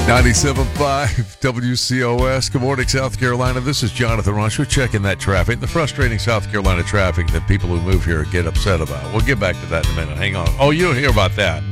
97.5 WCOS. Good morning, South Carolina. This is Jonathan Rush. We're checking that traffic, the frustrating South Carolina traffic that people who move here get upset about. We'll get back to that in a minute. Hang on. Oh, you don't hear about that.